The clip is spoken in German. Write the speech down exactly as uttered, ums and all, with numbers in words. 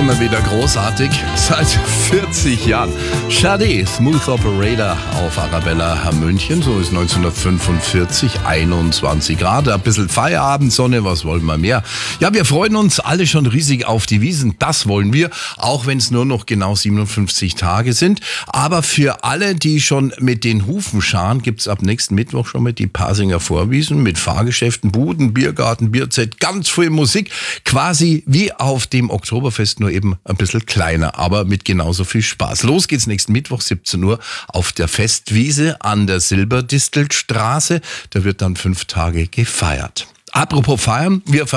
immer wieder großartig. Seit vierzig Jahren. Sade, Smooth Operator auf Arabella München. So ist neunzehnhundertfünfundvierzig, einundzwanzig Grad. Ein bisschen Feierabendsonne, was wollen wir mehr? Ja, wir freuen uns alle schon riesig auf die Wiesn. Das wollen wir, auch wenn es nur noch genau siebenundfünfzig Tage sind. Aber für alle, die schon mit den Hufen scharen, gibt's ab nächsten Mittwoch schon mit die Pasinger Vorwiesen mit Fahrgeschäften, Buden, Biergarten, Bierzelt, ganz viel Musik. Quasi wie auf dem Oktoberfest, nur eben ein bisschen kleiner, aber mit genauso viel Spaß. Los geht's nächsten Mittwoch, siebzehn Uhr, auf der Festwiese an der Silberdistelstraße. Da wird dann fünf Tage gefeiert. Apropos feiern, wir